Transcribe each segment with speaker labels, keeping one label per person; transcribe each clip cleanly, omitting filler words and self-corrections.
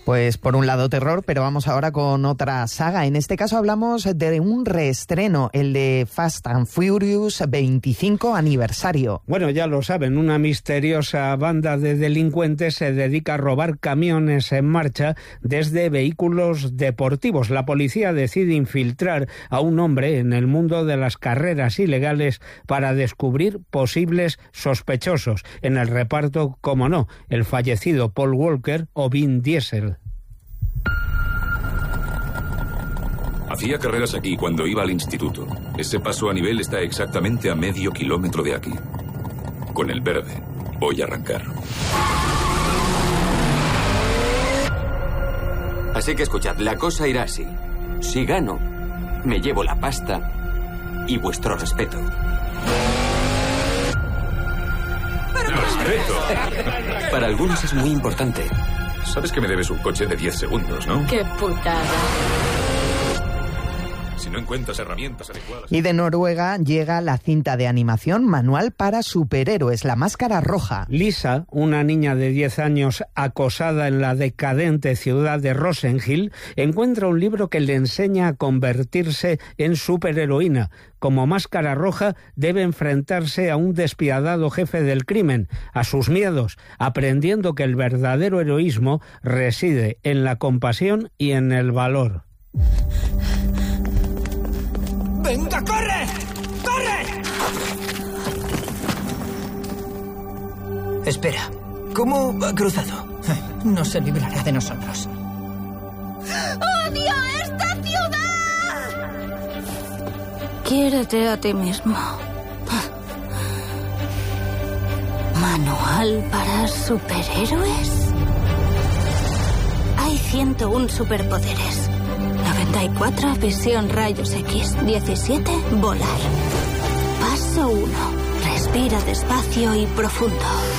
Speaker 1: Pues por un lado terror, pero vamos ahora con otra saga. En este caso hablamos de un reestreno, el de Fast and Furious 25 aniversario.
Speaker 2: Bueno, ya lo saben, una misteriosa banda de delincuentes se dedica a robar camiones en marcha desde vehículos deportivos. La policía decide infiltrar a un hombre en el mundo de las carreras ilegales para descubrir posibles sospechosos. En el reparto, como no, el fallecido Paul Walker o Vin Diesel.
Speaker 3: Hacía carreras aquí cuando iba al instituto. Ese paso a nivel está exactamente a medio kilómetro de aquí. Con el verde voy a arrancar.
Speaker 4: Así que escuchad, la cosa irá así. Si gano, me llevo la pasta y vuestro respeto.
Speaker 3: ¡Respeto!
Speaker 4: Para algunos es muy importante.
Speaker 3: Sabes que me debes un coche de 10 segundos, ¿no?
Speaker 5: ¡Qué putada!
Speaker 3: Si no encuentras herramientas adecuadas...
Speaker 1: Y de Noruega llega la cinta de animación manual para superhéroes, La Máscara Roja.
Speaker 2: Lisa, una niña de 10 años acosada en la decadente ciudad de Rosenhill, encuentra un libro que le enseña a convertirse en superheroína. Como Máscara Roja, debe enfrentarse a un despiadado jefe del crimen, a sus miedos, aprendiendo que el verdadero heroísmo reside en la compasión y en el valor.
Speaker 6: ¡Venga, corre! ¡Corre! Espera, ¿cómo ha cruzado? No se librará de nosotros.
Speaker 5: ¡Odio esta ciudad! Quiérete a ti mismo. ¿Manual para superhéroes? Hay 101 superpoderes. 94, visión rayos X. 17, volar. Paso 1, respira despacio y profundo.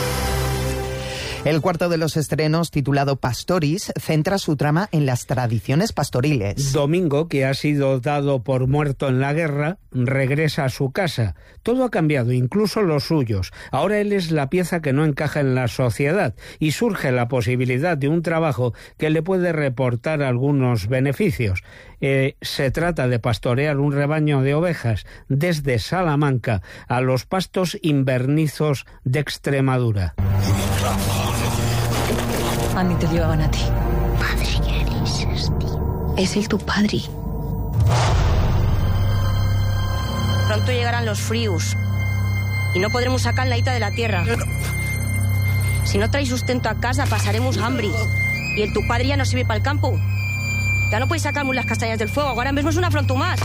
Speaker 1: El cuarto de los estrenos, titulado Pastoris, centra su trama en las tradiciones pastoriles.
Speaker 2: Domingo, que ha sido dado por muerto en la guerra, regresa a su casa. Todo ha cambiado, incluso los suyos. Ahora él es la pieza que no encaja en la sociedad y surge la posibilidad de un trabajo que le puede reportar algunos beneficios. Se trata de pastorear un rebaño de ovejas desde Salamanca a los pastos invernizos de Extremadura.
Speaker 7: A mí te llevaban a ti.
Speaker 5: Padre, ¿qué dices, tío?
Speaker 7: Es el tu padre.
Speaker 8: Pronto llegarán los Frius y no podremos sacar la ita de la tierra. Si no traes sustento a casa, pasaremos hambre. Y el tu padre ya no sirve para el campo. Ya no podéis sacar las castañas del fuego. Ahora mismo es una afronto más.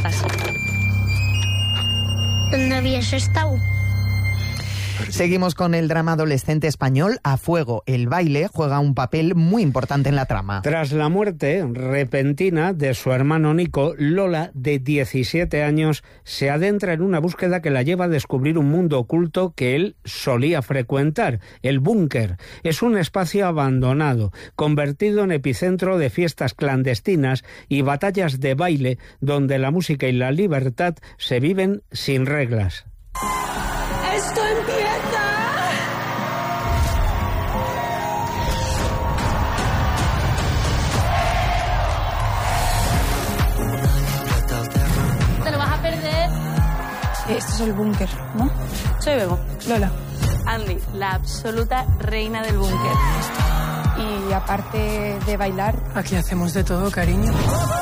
Speaker 5: ¿Dónde habías estado?
Speaker 1: Seguimos con el drama adolescente español A Fuego. El baile juega un papel muy importante en la trama.
Speaker 2: Tras la muerte repentina de su hermano Nico, Lola, de 17 años, se adentra en una búsqueda que la lleva a descubrir un mundo oculto que él solía frecuentar, el búnker. Es un espacio abandonado, convertido en epicentro de fiestas clandestinas y batallas de baile, donde la música y la libertad se viven sin reglas.
Speaker 5: ¡Esto empieza!
Speaker 8: Te lo vas a perder.
Speaker 7: Este es el búnker, ¿no?
Speaker 8: Soy Bebo.
Speaker 7: Lola.
Speaker 8: Andy, la absoluta reina del búnker.
Speaker 7: Y aparte de bailar, aquí hacemos de todo, cariño.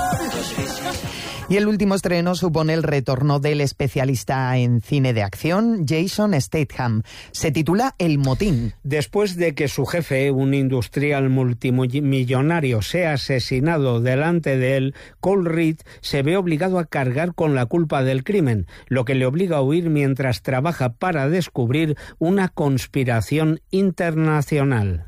Speaker 1: Y el último estreno supone el retorno del especialista en cine de acción, Jason Statham. Se titula El motín.
Speaker 2: Después de que su jefe, un industrial multimillonario, sea asesinado delante de él, Cole Reed se ve obligado a cargar con la culpa del crimen, lo que le obliga a huir mientras trabaja para descubrir una conspiración internacional.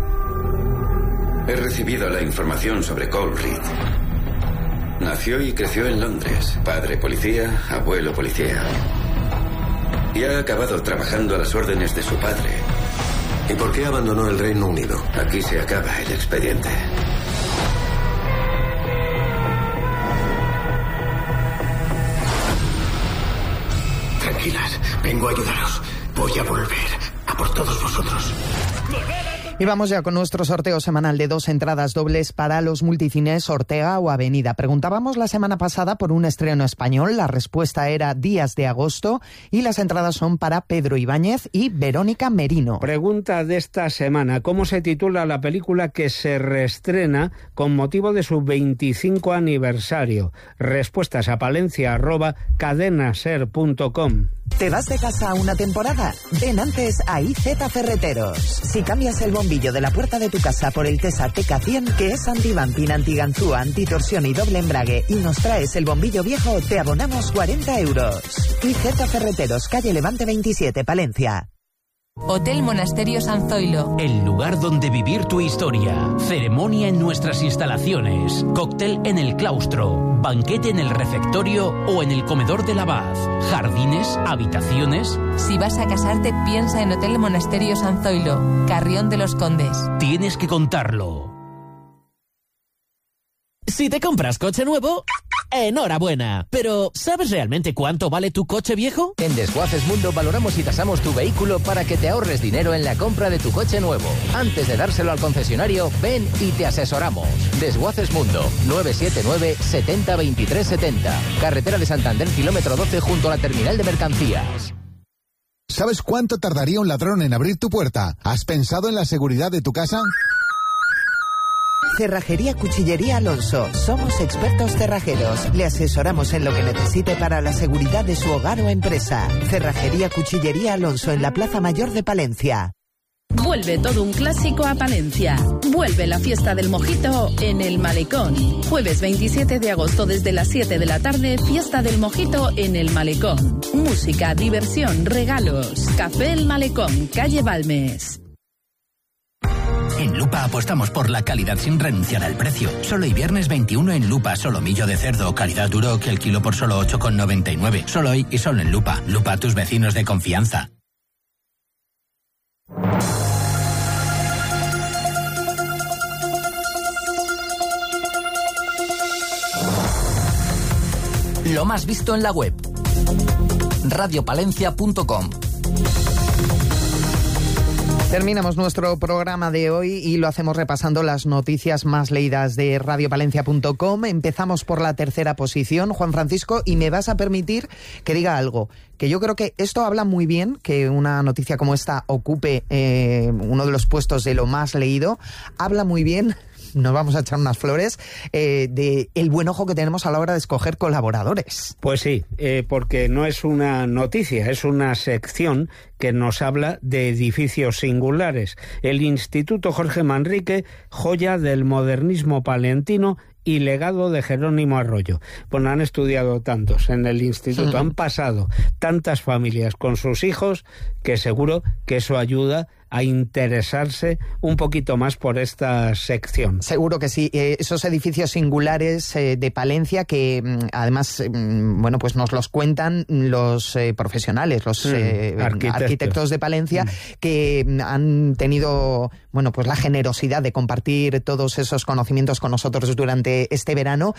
Speaker 9: He recibido la información sobre Cole Reed. Nació y creció en Londres. Padre policía, abuelo policía. Y ha acabado trabajando a las órdenes de su padre.
Speaker 10: ¿Y por qué abandonó el Reino Unido?
Speaker 9: Aquí se acaba el expediente.
Speaker 10: Tranquilas, vengo a ayudaros. Voy a volver a por todos vosotros.
Speaker 1: Y vamos ya con nuestro sorteo semanal de 2 entradas dobles para los multicines Ortega o Avenida. Preguntábamos la semana pasada por un estreno español, la respuesta era Días de agosto y las entradas son para Pedro Ibáñez y Verónica Merino.
Speaker 2: Pregunta de esta semana, ¿cómo se titula la película que se reestrena con motivo de su 25 aniversario? Respuestas a palencia@cadenaser.com.
Speaker 11: ¿Te vas de casa una temporada? Ven antes a IZ Ferreteros. Si cambias el bombillo de la puerta de tu casa por el Tesa TK100, que es anti-bumping, anti-ganzúa, antitorsión y doble embrague, y nos traes el bombillo viejo, te abonamos 40 euros. IZ Ferreteros, calle Levante 27, Palencia.
Speaker 12: Hotel Monasterio San Zoilo.
Speaker 13: El lugar donde vivir tu historia. Ceremonia en nuestras instalaciones. Cóctel en el claustro. Banquete en el refectorio o en el comedor del abad. Jardines, habitaciones.
Speaker 12: Si vas a casarte, piensa en Hotel Monasterio San Zoilo, Carrión de los Condes.
Speaker 13: Tienes que contarlo.
Speaker 14: Si te compras coche nuevo, enhorabuena. Pero, ¿sabes realmente cuánto vale tu coche viejo?
Speaker 15: En Desguaces Mundo valoramos y tasamos tu vehículo para que te ahorres dinero en la compra de tu coche nuevo. Antes de dárselo al concesionario, ven y te asesoramos. Desguaces Mundo, 979 70 23 70. Carretera de Santander, kilómetro 12, junto a la terminal de mercancías.
Speaker 16: ¿Sabes cuánto tardaría un ladrón en abrir tu puerta? ¿Has pensado en la seguridad de tu casa?
Speaker 11: Cerrajería Cuchillería Alonso. Somos expertos cerrajeros. Le asesoramos en lo que necesite para la seguridad de su hogar o empresa. Cerrajería Cuchillería Alonso en la Plaza Mayor de Palencia.
Speaker 17: Vuelve todo un clásico a Palencia. Vuelve la fiesta del mojito en el Malecón. Jueves 27 de agosto desde las 7 de la tarde, fiesta del mojito en el Malecón. Música, diversión, regalos. Café El Malecón, calle Balmes.
Speaker 18: En Lupa apostamos por la calidad sin renunciar al precio. Solo hoy viernes 21 en Lupa, solomillo de cerdo, calidad duro, que el kilo por solo 8,99. Solo hoy y solo en Lupa. Lupa, tus vecinos de confianza.
Speaker 15: Lo más visto en la web. radiopalencia.com.
Speaker 1: Terminamos nuestro programa de hoy y lo hacemos repasando las noticias más leídas de radiopalencia.com. Empezamos por la tercera posición, Juan Francisco, y me vas a permitir que diga algo, que yo creo que esto habla muy bien, que una noticia como esta ocupe uno de los puestos de lo más leído, habla muy bien, nos vamos a echar unas flores, de el buen ojo que tenemos a la hora de escoger colaboradores.
Speaker 2: Pues sí, porque no es una noticia, es una sección que nos habla de edificios singulares. El Instituto Jorge Manrique, joya del modernismo palentino y legado de Jerónimo Arroyo. Bueno, han estudiado tantos en el instituto, han pasado tantas familias con sus hijos, que seguro que eso ayuda a interesarse un poquito más por esta sección.
Speaker 1: Seguro que sí. Esos edificios singulares de Palencia que además, bueno, pues nos los cuentan los profesionales, los arquitectos de Palencia, que han tenido, bueno, pues la generosidad de compartir todos esos conocimientos con nosotros durante este verano.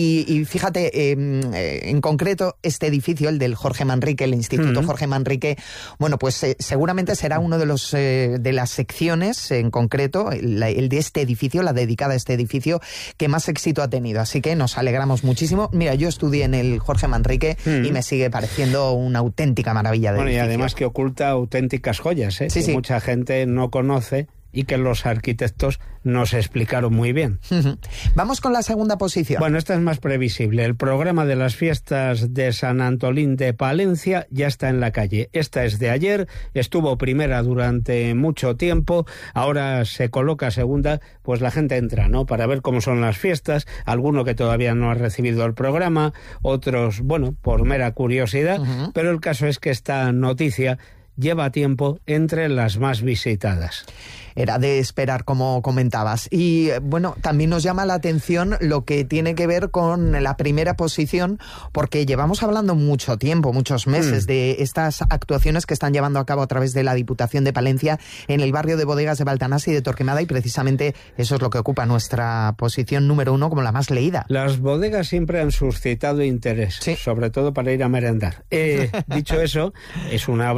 Speaker 1: Y fíjate, en concreto, este edificio, el del Jorge Manrique, el Instituto Jorge Manrique, bueno, pues seguramente será uno de los de las secciones, en concreto, el de este edificio, la dedicada a este edificio, que más éxito ha tenido. Así que nos alegramos muchísimo. Mira, yo estudié en el Jorge Manrique y me sigue pareciendo una auténtica maravilla de edificio.
Speaker 2: Y además que oculta auténticas joyas, que mucha gente no conoce y que los arquitectos nos explicaron muy bien.
Speaker 1: Vamos con la segunda posición.
Speaker 2: Bueno, esta es más previsible. El programa de las fiestas de San Antolín de Palencia ya está en la calle. Esta es de ayer, estuvo primera durante mucho tiempo, ahora se coloca segunda, pues la gente entra, ¿no?, para ver cómo son las fiestas, alguno que todavía no ha recibido el programa, otros, bueno, por mera curiosidad, pero el caso es que esta noticia lleva tiempo entre las más visitadas.
Speaker 1: Era de esperar, como comentabas. Y bueno, también nos llama la atención lo que tiene que ver con la primera posición, porque llevamos hablando mucho tiempo, muchos meses, de estas actuaciones que están llevando a cabo a través de la Diputación de Palencia en el barrio de Bodegas de Baltanás y de Torquemada, y precisamente eso es lo que ocupa nuestra posición número 1 como la más leída.
Speaker 2: Las bodegas siempre han suscitado interés, sobre todo para ir a merendar. Dicho eso, es una broma,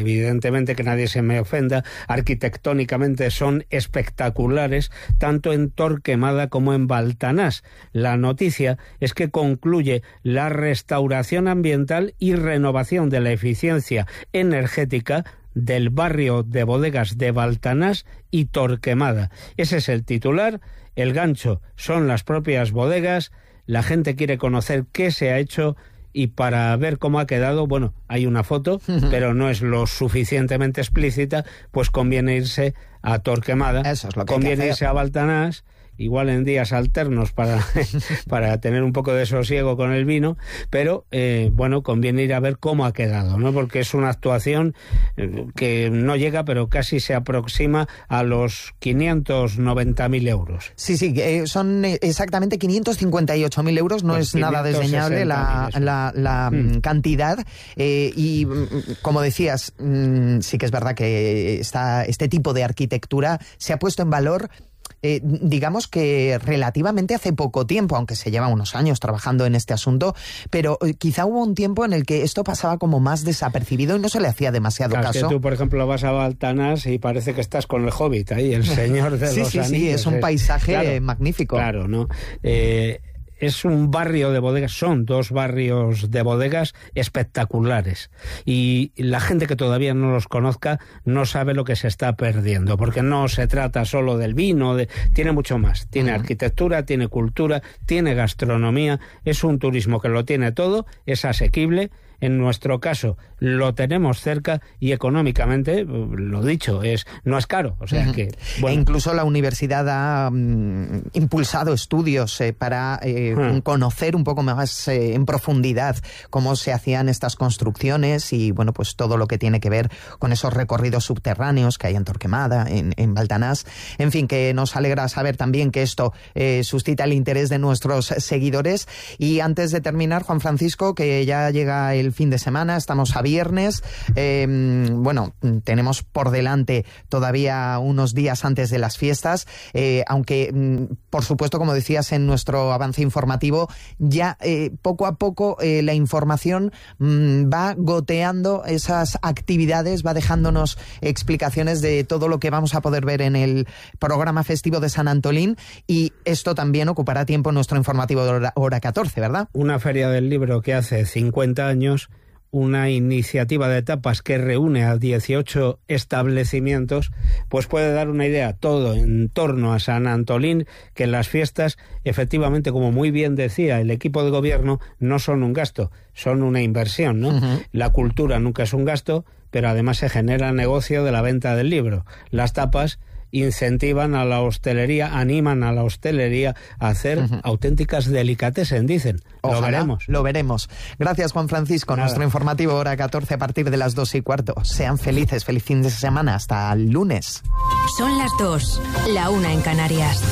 Speaker 2: evidentemente que nadie se me ofenda, arquitectónicamente son espectaculares, tanto en Torquemada como en Baltanás. La noticia es que concluye la restauración ambiental y renovación de la eficiencia energética del barrio de bodegas de Baltanás y Torquemada. Ese es el titular. El gancho son las propias bodegas. La gente quiere conocer qué se ha hecho y para ver cómo ha quedado, bueno, hay una foto, pero no es lo suficientemente explícita, pues conviene irse a Torquemada,
Speaker 1: eso es lo que
Speaker 2: conviene irse a Baltanás, igual en días alternos para tener un poco de sosiego con el vino, pero bueno, conviene ir a ver cómo ha quedado, ¿no? Porque es una actuación que no llega, pero casi se aproxima a los 590.000 euros.
Speaker 1: Sí, son exactamente 558.000 euros, no pues es nada desdeñable la cantidad, y como decías, sí que es verdad que este tipo de arquitectura se ha puesto en valor digamos que relativamente hace poco tiempo, aunque se lleva unos años trabajando en este asunto, pero quizá hubo un tiempo en el que esto pasaba como más desapercibido y no se le hacía demasiado caso.
Speaker 2: Es que tú, por ejemplo, vas a Baltanás y parece que estás con el Hobbit ahí, el señor de los anillos.
Speaker 1: Sí, es un paisaje magnífico.
Speaker 2: Claro, ¿no? Es un barrio de bodegas, son 2 barrios de bodegas espectaculares, y la gente que todavía no los conozca no sabe lo que se está perdiendo, porque no se trata solo del vino, tiene mucho más, tiene arquitectura, tiene cultura, tiene gastronomía, es un turismo que lo tiene todo, es asequible. En nuestro caso lo tenemos cerca y económicamente, lo dicho, no es caro. O sea que, bueno.
Speaker 1: E incluso la universidad ha impulsado estudios para conocer un poco más en profundidad cómo se hacían estas construcciones y, bueno, pues todo lo que tiene que ver con esos recorridos subterráneos que hay en Torquemada, en Baltanás. En fin, que nos alegra saber también que esto suscita el interés de nuestros seguidores. Y antes de terminar, Juan Francisco, que ya llega el fin de semana, estamos a viernes, bueno, tenemos por delante todavía unos días antes de las fiestas, aunque por supuesto, como decías en nuestro avance informativo, ya poco a poco la información va goteando esas actividades, va dejándonos explicaciones de todo lo que vamos a poder ver en el programa festivo de San Antolín, y esto también ocupará tiempo en nuestro informativo de hora 14, ¿verdad?
Speaker 2: Una feria del libro que hace 50 años, una iniciativa de tapas que reúne a 18 establecimientos, pues puede dar una idea todo en torno a San Antolín, que las fiestas, efectivamente, como muy bien decía el equipo de gobierno, no son un gasto, son una inversión, ¿no? La cultura nunca es un gasto, pero además se genera negocio de la venta del libro. Las tapas incentivan a la hostelería, animan a la hostelería a hacer auténticas delicatessen, dicen.
Speaker 1: Ojalá, lo veremos. Gracias, Juan Francisco. Nada. Nuestro informativo hora 14 a partir de las 2:15. Sean felices, feliz fin de semana. Hasta el lunes.
Speaker 19: Son las 2, la 1 en Canarias.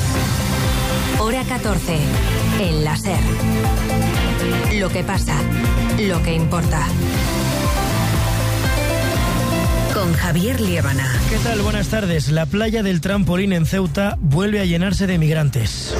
Speaker 19: Hora 14, en la SER. Lo que pasa, lo que importa. Con Javier Liébana.
Speaker 20: ¿Qué tal? Buenas tardes. La playa del Trampolín en Ceuta vuelve a llenarse de migrantes.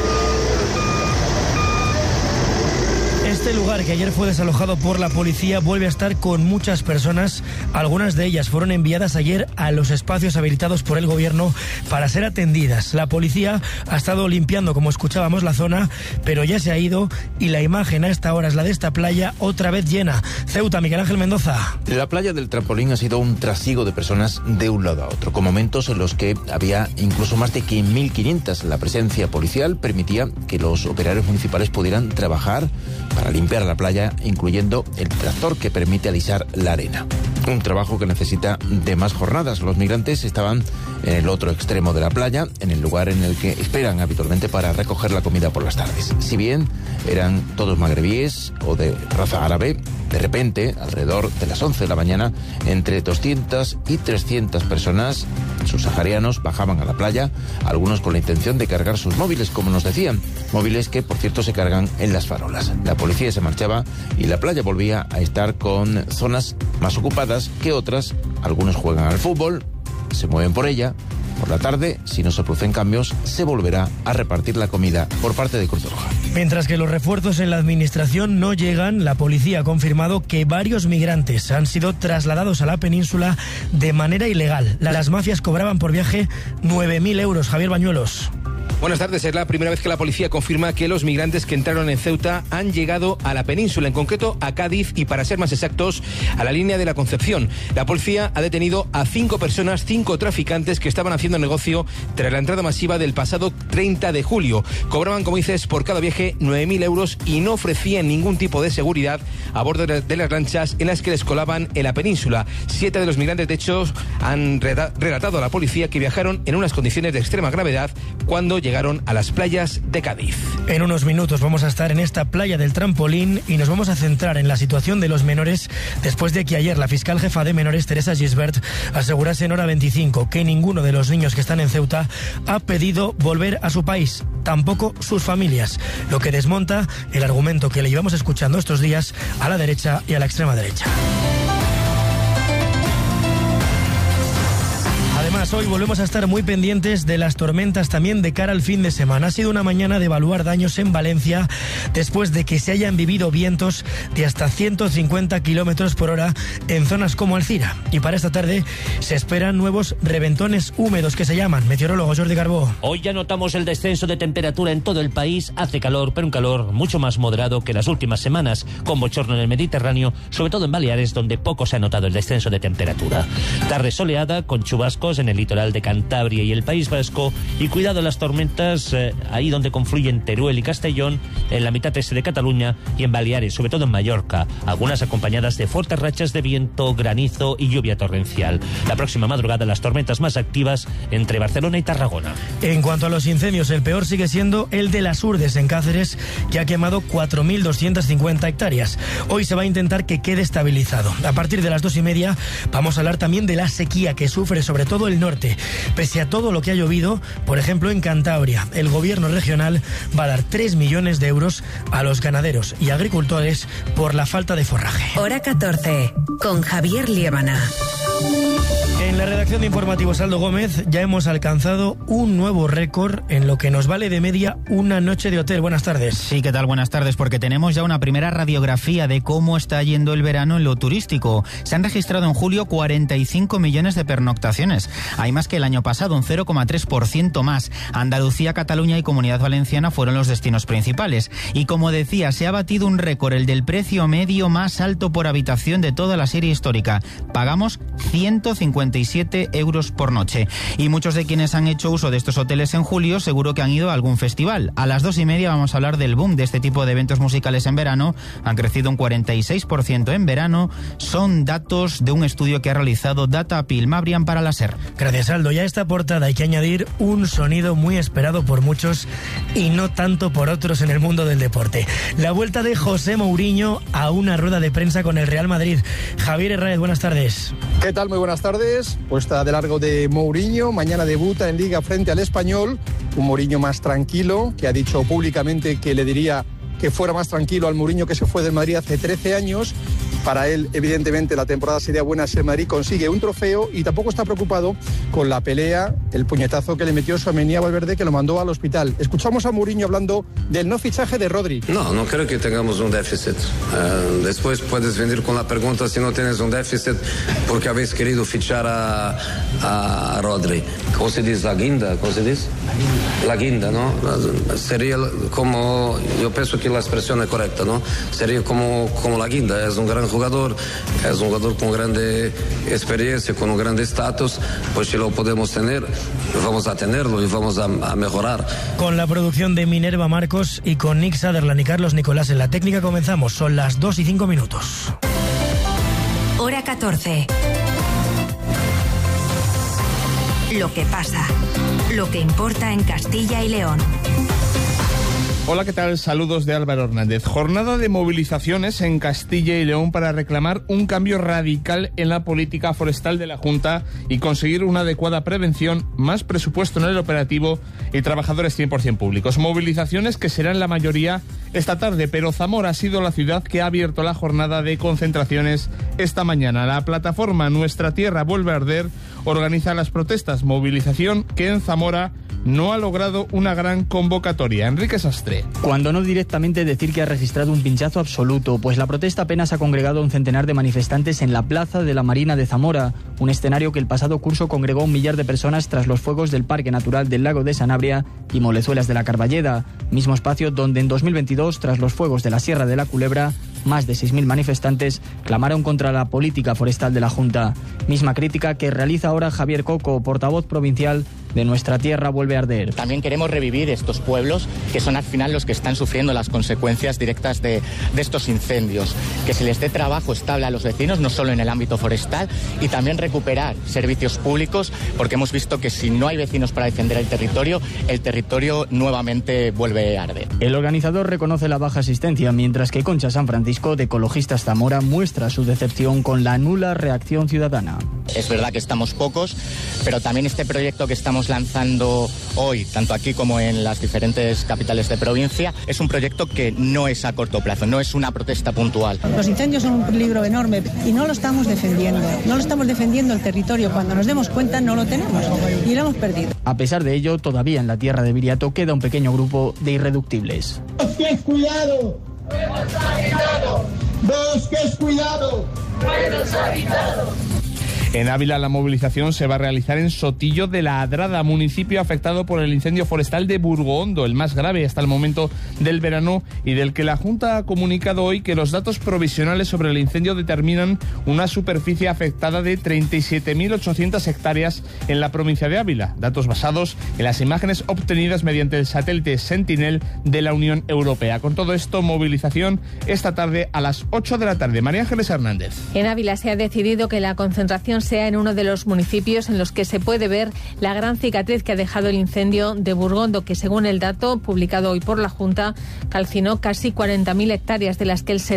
Speaker 20: Este lugar, que ayer fue desalojado por la policía, vuelve a estar con muchas personas. Algunas de ellas fueron enviadas ayer a los espacios habilitados por el gobierno para ser atendidas. La policía ha estado limpiando, como escuchábamos, la zona, pero ya se ha ido, y la imagen a esta hora es la de esta playa otra vez llena. Ceuta, Miguel Ángel Mendoza.
Speaker 21: La playa del Trampolín ha sido un trasiego de personas de un lado a otro, con momentos en los que había incluso más de 1.500. La presencia policial permitía que los operarios municipales pudieran trabajar para limpiar la playa, incluyendo el tractor que permite alisar la arena. Un trabajo que necesita de más jornadas. Los migrantes estaban en el otro extremo de la playa, en el lugar en el que esperan habitualmente para recoger la comida por las tardes. Si bien eran todos magrebíes o de raza árabe, de repente, alrededor de las 11 de la mañana, entre 200 y 300 personas subsaharianos bajaban a la playa, algunos con la intención de cargar sus móviles, como nos decían, móviles que, por cierto, se cargan en las farolas. La policía se marchaba y la playa volvía a estar con zonas más ocupadas que otras. Algunos juegan al fútbol, se mueven por ella, Por la tarde, si no se producen cambios, se volverá a repartir la comida por parte de Cruz Roja.
Speaker 20: Mientras que los refuerzos en la administración no llegan, la policía ha confirmado que varios migrantes han sido trasladados a la península de manera ilegal. Las mafias cobraban por viaje 9.000 euros. Javier Bañuelos.
Speaker 4: Buenas tardes. Es la primera vez que la policía confirma que los migrantes que entraron en Ceuta han llegado a la península, en concreto a Cádiz y, para ser más exactos, a la línea de la Concepción. La policía ha detenido a 5 personas, 5 traficantes que estaban haciendo negocio tras la entrada masiva del pasado 30 de julio. Cobraban, como dices, por cada viaje 9.000 euros y no ofrecían ningún tipo de seguridad a bordo de las lanchas en las que les colaban en la península. 7 de los migrantes, de hecho, han relatado a la policía que viajaron en unas condiciones de extrema gravedad cuando llegaron a las playas de Cádiz.
Speaker 20: En unos minutos vamos a estar en esta playa del Trampolín y nos vamos a centrar en la situación de los menores después de que ayer la fiscal jefa de menores, Teresa Gisbert, asegurase en Hora 25 que ninguno de los niños que están en Ceuta ha pedido volver a su país, tampoco sus familias, lo que desmonta el argumento que le llevamos escuchando estos días a la derecha y a la extrema derecha. Además, hoy volvemos a estar muy pendientes de las tormentas también de cara al fin de semana. Ha sido una mañana de evaluar daños en Valencia después de que se hayan vivido vientos de hasta 150 kilómetros por hora en zonas como Alcira. Y para esta tarde se esperan nuevos reventones húmedos que se llaman. Meteorólogo Jordi Carbó.
Speaker 14: Hoy ya notamos el descenso de temperatura en todo el país. Hace calor, pero un calor mucho más moderado que las últimas semanas, con bochorno en el Mediterráneo, sobre todo en Baleares, donde poco se ha notado el descenso de temperatura. Tarde soleada, con chubascos en el litoral de Cantabria y el País Vasco, y cuidado las tormentas ahí donde confluyen Teruel y Castellón, en la mitad este de Cataluña y en Baleares, sobre todo en Mallorca, algunas acompañadas de fuertes rachas de viento, granizo y lluvia torrencial. La próxima madrugada las tormentas más activas entre Barcelona y Tarragona.
Speaker 20: En cuanto a los incendios, el peor sigue siendo el de las Urdes en Cáceres, que ha quemado 4.250 hectáreas. Hoy se va a intentar que quede estabilizado. A partir de las 2:30 vamos a hablar también de la sequía que sufre sobre todo el norte. Pese a todo lo que ha llovido, por ejemplo en Cantabria, el gobierno regional va a dar 3 millones de euros a los ganaderos y agricultores por la falta de forraje.
Speaker 19: Hora 14, con Javier Liébana.
Speaker 20: En la redacción de Informativos Aldo Gómez ya hemos alcanzado un nuevo récord en lo que nos vale de media una noche de hotel. Buenas tardes.
Speaker 22: Sí, ¿qué tal? Buenas tardes, porque tenemos ya una primera radiografía de cómo está yendo el verano en lo turístico. Se han registrado en julio 45 millones de pernoctaciones. Hay más que el año pasado, un 0,3% más. Andalucía, Cataluña y Comunidad Valenciana fueron los destinos principales. Y como decía, se ha batido un récord, el del precio medio más alto por habitación de toda la serie histórica. Pagamos 157 euros por noche. Y muchos de quienes han hecho uso de estos hoteles en julio seguro que han ido a algún festival. A las 2:30 vamos a hablar del boom de este tipo de eventos musicales en verano. Han crecido un 46% en verano. Son datos de un estudio que ha realizado Datapil Mabrian para la SER.
Speaker 20: Gracias, Aldo. Ya a esta portada hay que añadir un sonido muy esperado por muchos y no tanto por otros en el mundo del deporte. La vuelta de José Mourinho a una rueda de prensa con el Real Madrid. Javier Herráez, buenas tardes.
Speaker 23: ¿Qué tal? Muy buenas tardes. Puesta de largo de Mourinho. Mañana debuta en Liga frente al Español. Un Mourinho más tranquilo, que ha dicho públicamente que le diría que fuera más tranquilo al Mourinho que se fue del Madrid hace 13 años. Para él, evidentemente, la temporada sería buena si el Madrid consigue un trofeo, y tampoco está preocupado con la pelea, el puñetazo que le metió Tchouaméni a Valverde, que lo mandó al hospital. Escuchamos a Mourinho hablando del no fichaje de Rodri.
Speaker 24: No creo que tengamos un déficit. Después puedes venir con la pregunta si no tienes un déficit porque habéis querido fichar a Rodri. ¿Cómo se dice? ¿La guinda? ¿Cómo se dice? La guinda, ¿no? Sería como, yo pienso que la expresión es correcta, ¿no? Sería como la guinda. Es un gran jugador, es un jugador con grande experiencia, con un grande estatus. Pues si lo podemos tener, vamos a tenerlo y vamos a mejorar.
Speaker 20: Con la producción de Minerva Marcos y con Nick Sutherland y Carlos Nicolás en la técnica comenzamos. Son las 2:05.
Speaker 19: Hora 14. Lo que pasa, lo que importa en Castilla y León.
Speaker 3: Hola, ¿qué tal? Saludos de Álvaro Hernández. Jornada de movilizaciones en Castilla y León para reclamar un cambio radical en la política forestal de la Junta y conseguir una adecuada prevención, más presupuesto en el operativo y trabajadores 100% públicos. Movilizaciones que serán la mayoría esta tarde, pero Zamora ha sido la ciudad que ha abierto la jornada de concentraciones esta mañana. La plataforma Nuestra Tierra Vuelve a Arder organiza las protestas, movilización que en Zamora no ha logrado una gran convocatoria. Enrique Sastre.
Speaker 5: Cuando no directamente decir que ha registrado un pinchazo absoluto, pues la protesta apenas ha congregado a un centenar de manifestantes en la Plaza de la Marina de Zamora, un escenario que el pasado curso congregó a 1 millar de personas tras los fuegos del Parque Natural del Lago de Sanabria y Molezuelas de la Carballeda, mismo espacio donde en 2022, tras los fuegos de la Sierra de la Culebra, más de 6.000 manifestantes clamaron contra la política forestal de la Junta. Misma crítica que realiza ahora Javier Coco, portavoz provincial de Nuestra Tierra Vuelve a Arder.
Speaker 6: También queremos revivir estos pueblos que son al final los que están sufriendo las consecuencias directas de estos incendios. Que se les dé trabajo estable a los vecinos, no solo en el ámbito forestal, y también recuperar servicios públicos, porque hemos visto que si no hay vecinos para defender el territorio nuevamente vuelve a arder.
Speaker 5: El organizador reconoce la baja asistencia, mientras que Concha San Francisco, de Ecologistas Zamora, muestra su decepción con la nula reacción ciudadana.
Speaker 6: Es verdad que estamos pocos, pero también este proyecto que estamos lanzando hoy, tanto aquí como en las diferentes capitales de provincia, es un proyecto que no es a corto plazo, no es una protesta puntual.
Speaker 8: Los incendios son un peligro enorme y no lo estamos defendiendo. No lo estamos defendiendo el territorio. Cuando nos demos cuenta no lo tenemos y lo hemos perdido.
Speaker 5: A pesar de ello, todavía en la tierra de Viriato queda un pequeño grupo de irreductibles.
Speaker 25: ¡Bosques, cuidado! ¡Buenos habitados! ¡Bosques, cuidado! ¡Buenos habitados!
Speaker 3: En Ávila la movilización se va a realizar en Sotillo de la Adrada, municipio afectado por el incendio forestal de Burgohondo, el más grave hasta el momento del verano y del que la Junta ha comunicado hoy que los datos provisionales sobre el incendio determinan una superficie afectada de 37.800 hectáreas en la provincia de Ávila, datos basados en las imágenes obtenidas mediante el satélite Sentinel de la Unión Europea. Con todo esto, movilización esta tarde a las 8 de la tarde. María Ángeles Hernández.
Speaker 26: En Ávila se ha decidido que la concentración sea en uno de los municipios en los que se puede ver la gran cicatriz que ha dejado el incendio de Burgondo, que según el dato publicado hoy por la Junta, calcinó casi 40.000 hectáreas, de las que el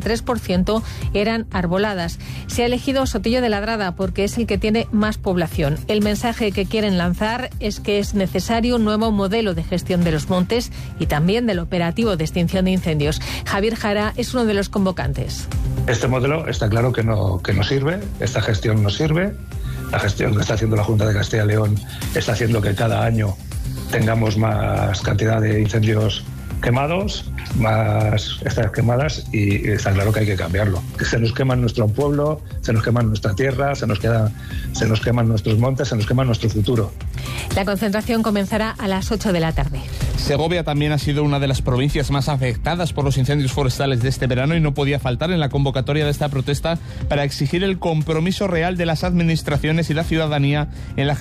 Speaker 26: 73% eran arboladas. Se ha elegido Sotillo de la Adrada porque es el que tiene más población. El mensaje que quieren lanzar es que es necesario un nuevo modelo de gestión de los montes y también del operativo de extinción de incendios. Javier Jara es uno de los convocantes.
Speaker 27: Este modelo está claro que no sirve, esta gestión no sirve. La gestión que está haciendo la Junta de Castilla y León está haciendo que cada año tengamos más cantidad de incendios quemados, más estas quemadas, y está claro que hay que cambiarlo. Se nos queman nuestro pueblo, se nos queman nuestra tierra, se nos queman nuestros montes, se nos quema nuestro futuro.
Speaker 26: La concentración comenzará a las 8 de la tarde.
Speaker 3: Segovia también ha sido una de las provincias más afectadas por los incendios forestales de este verano y no podía faltar en la convocatoria de esta protesta para exigir el compromiso real de las administraciones y la ciudadanía en la